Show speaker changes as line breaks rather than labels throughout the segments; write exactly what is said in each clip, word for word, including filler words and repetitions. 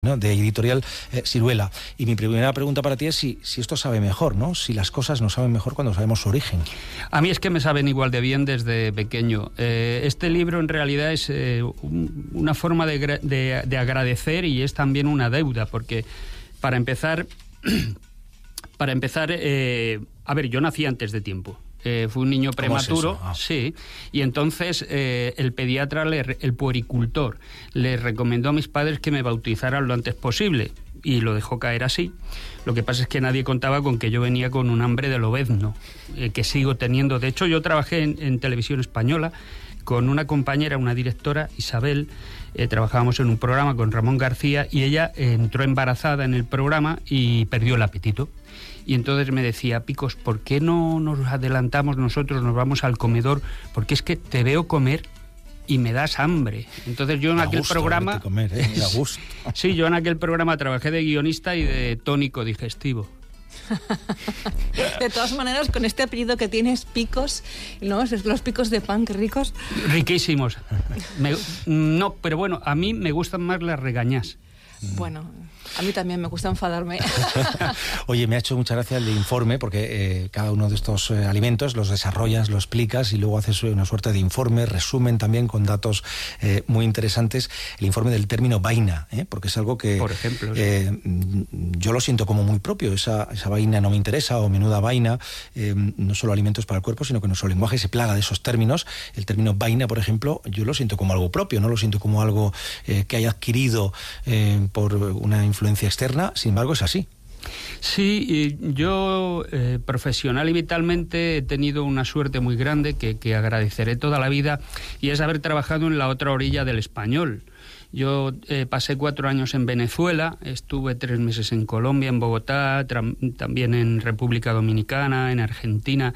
¿no? De Editorial eh, Siruela. Y mi primera pregunta para ti es si, si esto sabe mejor, ¿no? Si las cosas nos saben mejor cuando sabemos su origen.
A mí es que me saben igual de bien desde pequeño. Eh, este libro en realidad es eh, un, una forma de, de, de agradecer, y es también una deuda, porque para empezar, para empezar, eh, a ver, yo nací antes de tiempo. Eh, fue un niño prematuro,
ah.
sí, y entonces eh, el pediatra, le, el puericultor, le recomendó a mis padres que me bautizaran lo antes posible, y lo dejó caer así. Lo que pasa es que nadie contaba con que yo venía con un hambre de lobezno, eh, que sigo teniendo. De hecho, yo trabajé en, en Televisión Española con una compañera, una directora, Isabel. Eh, trabajábamos en un programa con Ramón García, y ella eh, entró embarazada en el programa y perdió el apetito. Y entonces me decía: Picos, ¿por qué no nos adelantamos nosotros, nos vamos al comedor? Porque es que te veo comer y me das hambre. Entonces yo en
da
aquel
gusto
programa...
comer, ¿eh? Da gusto.
Sí, yo en aquel programa trabajé de guionista y de tónico digestivo.
De todas maneras, con este apellido que tienes, Picos, ¿no? Los picos de pan, qué ricos.
Riquísimos. Me, no, pero bueno, a mí me gustan más las regañás.
Bueno, a mí también me gusta enfadarme.
Oye, me ha hecho mucha gracia el de informe, porque eh, cada uno de estos eh, alimentos los desarrollas, los explicas y luego haces una suerte de informe, resumen también con datos eh, muy interesantes. El informe del término vaina, ¿eh? Porque es algo que...
Por ejemplo, sí.
eh, yo lo siento como muy propio. Esa, esa vaina no me interesa, o menuda vaina. Eh, no solo alimentos para el cuerpo, sino que nuestro lenguaje se plaga de esos términos. El término vaina, por ejemplo, yo lo siento como algo propio, no lo siento como algo eh, que haya adquirido eh, por una influencia externa. Sin embargo, es así.
Sí, yo eh, profesional y vitalmente he tenido una suerte muy grande que, que agradeceré toda la vida, y es haber trabajado en la otra orilla del español. Yo eh, pasé cuatro años en Venezuela, estuve tres meses en Colombia, en Bogotá, también en República Dominicana, en Argentina.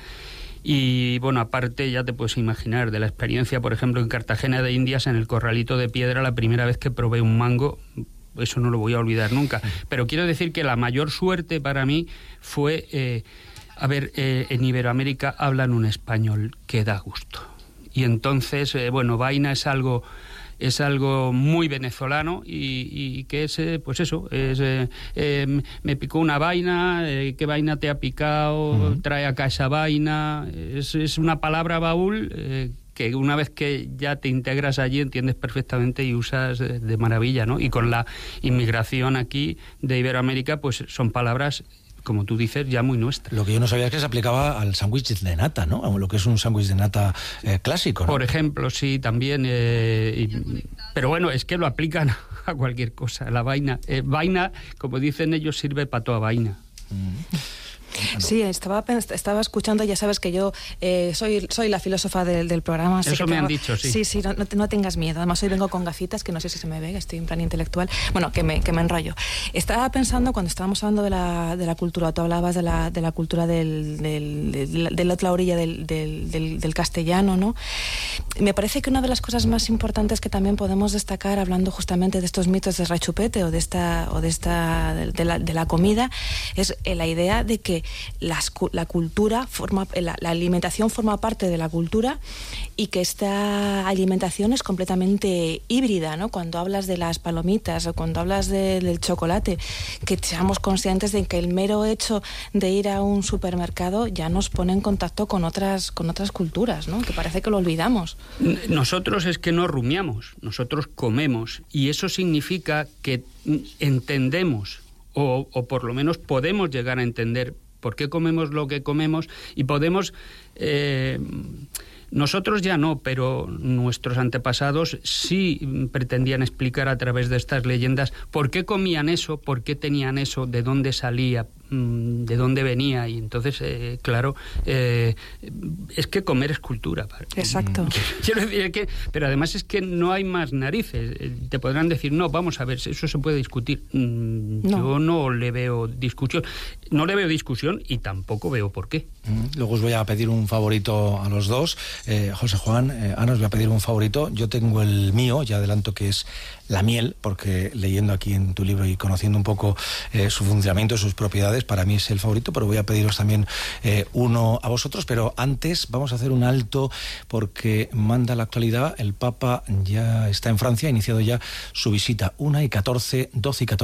Y bueno, aparte ya te puedes imaginar de la experiencia, por ejemplo, en Cartagena de Indias, en el Corralito de Piedra, la primera vez que probé un mango. Eso no lo voy a olvidar nunca. Pero quiero decir que la mayor suerte para mí fue, eh, a ver, eh, en Iberoamérica hablan un español que da gusto. Y entonces, eh, bueno, vaina es algo... es algo muy venezolano, y, y que es, eh, pues eso, es, eh, eh, me picó una vaina, eh, ¿qué vaina te ha picado? Uh-huh. Trae acá esa vaina. Es, es una palabra baúl eh, que una vez que ya te integras allí entiendes perfectamente y usas de, de maravilla, ¿no? Y con la inmigración aquí de Iberoamérica, pues son palabras, como tú dices, ya muy nuestra.
Lo que yo no sabía es que se aplicaba al sándwich de nata, ¿no? A lo que es un sándwich de nata eh, clásico, ¿no?
Por ejemplo, sí, también. Eh, y, pero bueno, es que lo aplican a cualquier cosa. La vaina, eh, vaina, como dicen ellos, sirve para toda vaina.
Mm.
Sí, estaba, estaba escuchando, ya sabes que yo eh, soy, soy la filósofa del, del programa.
Eso
que
me
tengo,
han dicho, sí.
Sí, sí, no, no tengas miedo. Además, hoy vengo con gafitas, que no sé si se me ve, que estoy en plan intelectual. Bueno, que me, que me enrollo. Estaba pensando, cuando estábamos hablando de la, de la cultura, tú hablabas de la, de la cultura del, del, del, de la otra orilla del, del, del, del castellano, ¿no? Me parece que una de las cosas más importantes que también podemos destacar, hablando justamente de estos mitos de rechupete o de esta, o de, esta de, la, de la comida, es la idea de que las la cultura forma, la, la alimentación forma parte de la cultura, y que esta alimentación es completamente híbrida, ¿no? Cuando hablas de las palomitas o cuando hablas de, del chocolate, que seamos conscientes de que el mero hecho de ir a un supermercado ya nos pone en contacto con otras, con otras culturas, ¿no? Que parece que lo olvidamos.
Nosotros es que no rumiamos, nosotros comemos, y eso significa que entendemos, o, o por lo menos podemos llegar a entender por qué comemos lo que comemos, y podemos... Eh, nosotros ya no, pero nuestros antepasados sí pretendían explicar a través de estas leyendas por qué comían eso, por qué tenían eso, de dónde salía, de dónde venía. Y entonces, eh, claro, eh, es que comer es cultura.
Exacto.
Quiero decir que, pero además es que no hay más narices. Te podrán decir, no, vamos a ver, eso se puede discutir. No. Yo no le veo discusión. No le veo discusión y tampoco veo por qué.
Luego os voy a pedir un favorito a los dos. Eh, José Juan, eh, Ana, os voy a pedir un favorito. Yo tengo el mío, ya adelanto que es la miel, porque leyendo aquí en tu libro y conociendo un poco eh, su funcionamiento, sus propiedades, novedades, para mí es el favorito, pero voy a pediros también eh, uno a vosotros. Pero antes vamos a hacer un alto porque manda la actualidad. El Papa ya está en Francia, ha iniciado ya su visita. una y catorce, doce y catorce.